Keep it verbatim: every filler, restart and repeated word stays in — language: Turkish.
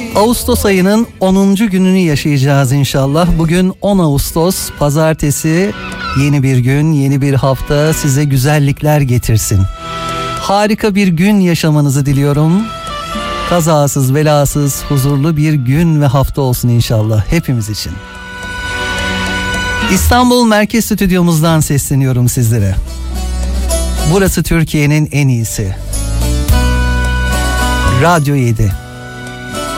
Ağustos ayının onuncu gününü yaşayacağız inşallah. Bugün on Ağustos pazartesi. Yeni bir gün, yeni bir hafta size güzellikler getirsin. Harika bir gün yaşamanızı diliyorum. Kazasız, belasız, huzurlu bir gün ve hafta olsun inşallah hepimiz için. İstanbul Merkez Stüdyomuzdan sesleniyorum sizlere. Burası Türkiye'nin en iyisi. Radyo yedi.